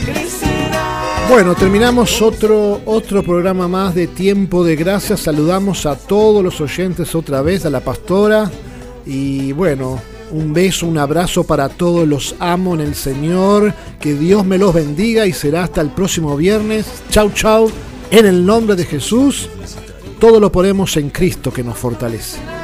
Bueno, terminamos otro programa más de Tiempo de Gracia. Saludamos a todos los oyentes otra vez, a la pastora. Y bueno, un beso, un abrazo para todos, los amo en el Señor. Que Dios me los bendiga y será hasta el próximo viernes. Chau, chau. En el nombre de Jesús, todo lo ponemos en Cristo que nos fortalece.